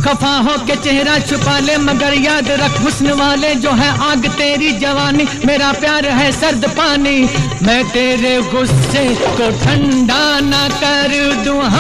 खफा हो के चेहरा छुपा ले, मगर याद रख हुस्न वाले जो है आग तेरी जवानी, मेरा प्यार है सर्द पानी, मैं तेरे गुस्से को ठंडा ना कर दूं।